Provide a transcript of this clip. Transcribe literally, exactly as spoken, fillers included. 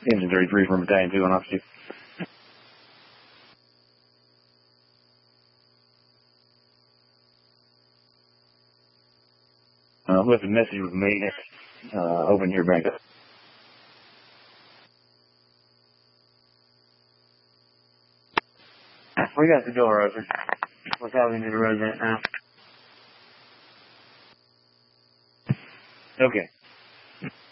Engine thirty-three from Battalion two on Officer two. Uh, left a message with me. Uh, open your bank. We got the door open. We're talking to the resident now. Okay.